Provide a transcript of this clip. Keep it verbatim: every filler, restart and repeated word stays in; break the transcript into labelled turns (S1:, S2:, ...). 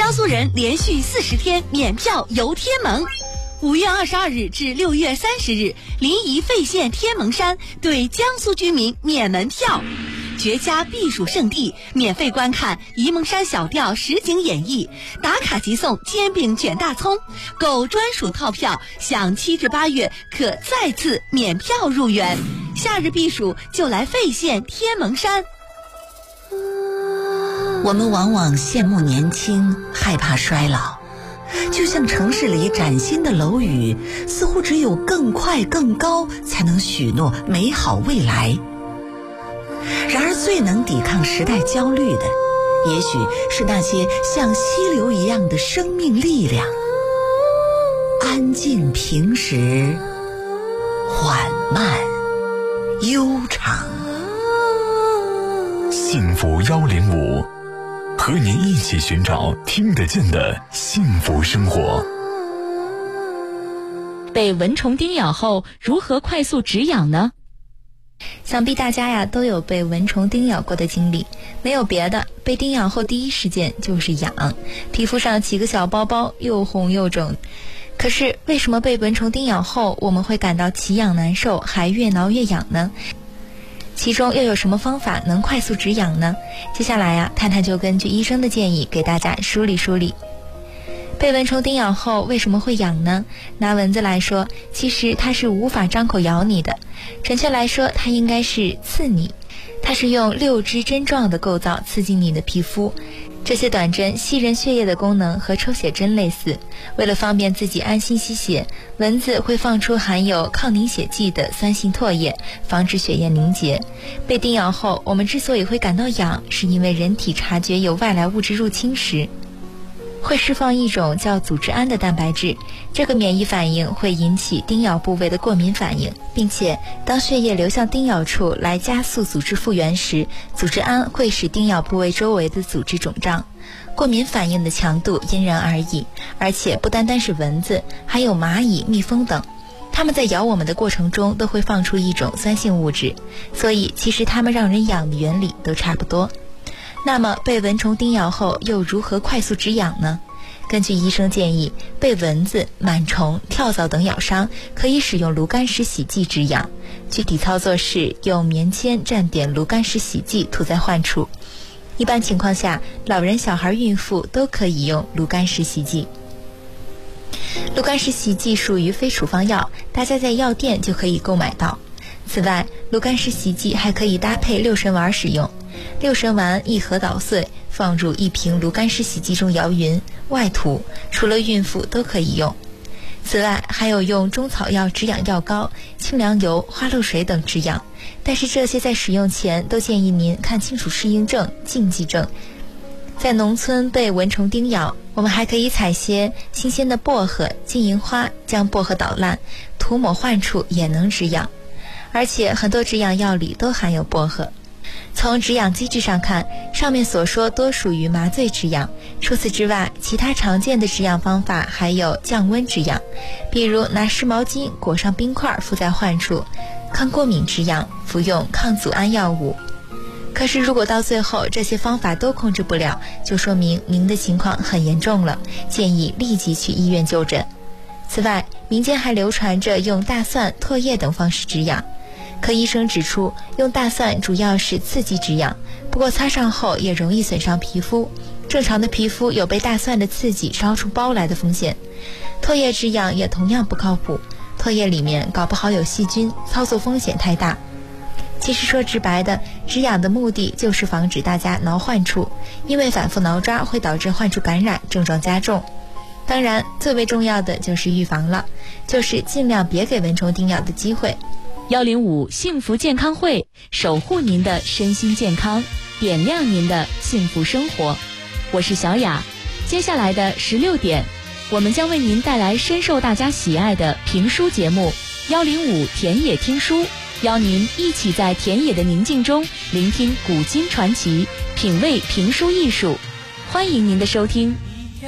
S1: 江苏人连续四十天免票游天门。五月二十二日至六月三十日，临沂费县天门山对江苏居民免门票。绝佳避暑胜地，免费观看沂蒙山小调实景演绎，打卡即送煎饼卷大葱，购专属套票享七至八月可再次免票入园。夏日避暑就来费县天门山。
S2: 我们往往羡慕年轻，害怕衰老，就像城市里崭新的楼宇，似乎只有更快更高才能许诺美好未来。然而最能抵抗时代焦虑的，也许是那些像溪流一样的生命力量，安静平实，缓慢悠长。
S3: 幸福幺零五，和您一起寻找听得见的幸福生活。
S4: 被蚊虫叮咬后，如何快速止痒呢？
S5: 想必大家呀都有被蚊虫叮咬过的经历，没有别的，被叮咬后第一时间就是痒，皮肤上起个小包包，又红又肿。可是为什么被蚊虫叮咬后我们会感到奇痒难受，还越挠越痒呢？其中又有什么方法能快速止痒呢？接下来呀，探探就根据医生的建议给大家梳理梳理。被蚊虫叮咬后为什么会痒呢？拿蚊子来说，其实它是无法张口咬你的，准确来说它应该是刺你。它是用六支针状的构造刺进你的皮肤，这些短针吸人血液的功能和抽血针类似。为了方便自己安心吸血，蚊子会放出含有抗凝血剂的酸性唾液，防止血液凝结。被叮咬后我们之所以会感到痒，是因为人体察觉有外来物质入侵时会释放一种叫组织胺的蛋白质，这个免疫反应会引起叮咬部位的过敏反应，并且当血液流向叮咬处来加速组织复原时，组织胺会使叮咬部位周围的组织肿胀。过敏反应的强度因人而异，而且不单单是蚊子，还有蚂蚁、蜜蜂等，它们在咬我们的过程中都会放出一种酸性物质，所以其实它们让人痒的原理都差不多。那么被蚊虫叮咬后又如何快速止痒呢？根据医生建议，被蚊子、螨虫、跳蚤等咬伤可以使用炉甘石洗剂止痒。具体操作是用棉签蘸点炉甘石洗剂涂在患处。一般情况下，老人、小孩、孕妇都可以用炉甘石洗剂。炉甘石洗剂属于非处方药，大家在药店就可以购买到。此外，炉甘石洗剂还可以搭配六神丸使用。六神丸一盒捣碎，放入一瓶炉甘石洗剂中摇匀，外涂，除了孕妇都可以用。此外，还有用中草药止痒药膏、清凉油、花露水等止痒，但是这些在使用前都建议您看清楚适应症、禁忌症。在农村被蚊虫叮咬，我们还可以采些新鲜的薄荷、金银花，将薄荷捣烂，涂抹患处也能止痒。而且很多止痒药里都含有薄荷。从止痒机制上看，上面所说多属于麻醉止痒。除此之外，其他常见的止痒方法还有降温止痒，比如拿湿毛巾裹上冰块敷在患处；抗过敏止痒，服用抗组胺药物。可是如果到最后这些方法都控制不了，就说明您的情况很严重了，建议立即去医院就诊。此外，民间还流传着用大蒜、唾液等方式止痒。可医生指出，用大蒜主要是刺激止痒，不过擦上后也容易损伤皮肤，正常的皮肤有被大蒜的刺激烧出包来的风险。唾液止痒也同样不靠谱，唾液里面搞不好有细菌，操作风险太大。其实说直白的，止痒的目的就是防止大家挠患处，因为反复挠抓会导致患处感染，症状加重。当然，最为重要的就是预防了，就是尽量别给蚊虫叮咬的机会。
S4: 幺零五幸福健康会，守护您的身心健康，点亮您的幸福生活。我是小雅，接下来的十六点，我们将为您带来深受大家喜爱的评书节目幺零五田野听书，邀您一起在田野的宁静中聆听古今传奇，品味评书艺术。欢迎您的收听。